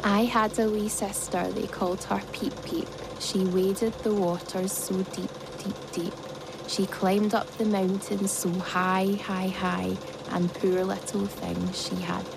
I had a wee sister, they called her Peep Peep. She waded the waters so deep, deep, deep. She climbed up the mountains so high, high, high, and poor little thing, she had